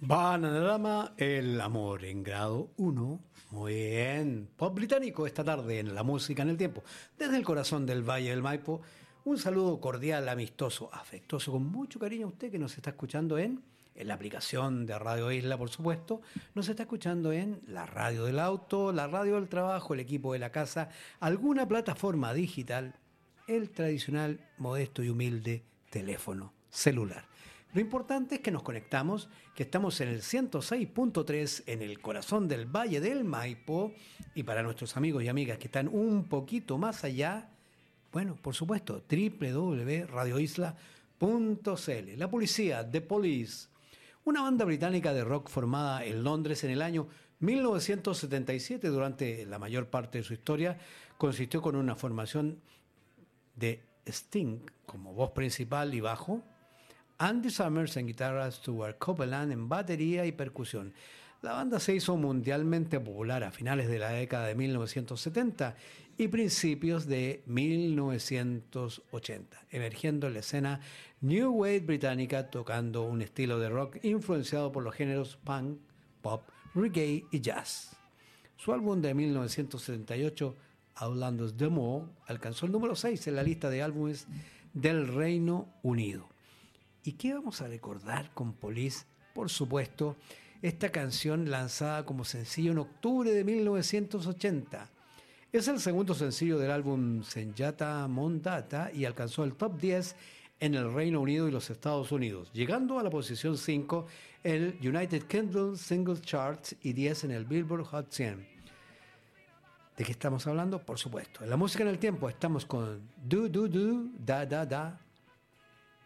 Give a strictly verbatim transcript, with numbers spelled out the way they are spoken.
Bananarama, el amor en grado uno. Muy bien. Pop británico esta tarde en La Música en el Tiempo. Desde el corazón del Valle del Maipo, un saludo cordial, amistoso, afectuoso, con mucho cariño a usted que nos está escuchando en, en la aplicación de Radio Isla, por supuesto. Nos está escuchando en la radio del auto, la radio del trabajo, el equipo de la casa, alguna plataforma digital, el tradicional, modesto y humilde teléfono celular. Lo importante es que nos conectamos, que estamos en el ciento seis punto tres en el corazón del Valle del Maipo, y para nuestros amigos y amigas que están un poquito más allá, bueno, por supuesto, doble u doble u doble u punto radio isla punto c l. La policía, The Police, una banda británica de rock formada en Londres en el año mil novecientos setenta y siete, durante la mayor parte de su historia, consistió con una formación de Sting como voz principal y bajo, Andy Summers en guitarra, Stuart Copeland en batería y percusión. La banda se hizo mundialmente popular a finales de la década de mil novecientos setenta y principios de mil novecientos ochenta, emergiendo en la escena New Wave británica, tocando un estilo de rock influenciado por los géneros punk, pop, reggae y jazz. Su álbum de mil novecientos setenta y ocho, Outlanders Demo, alcanzó el número seis en la lista de álbumes del Reino Unido. ¿Y qué vamos a recordar con Police? Por supuesto, esta canción lanzada como sencillo en octubre de mil novecientos ochenta. Es el segundo sencillo del álbum Senjata Mondata y alcanzó el top diez en el Reino Unido y los Estados Unidos, llegando a la posición cinco en el United Kingdom Singles Charts y diez en el Billboard Hot cien. ¿De qué estamos hablando? Por supuesto, en La Música en el Tiempo estamos con Do Do Do Da Da Da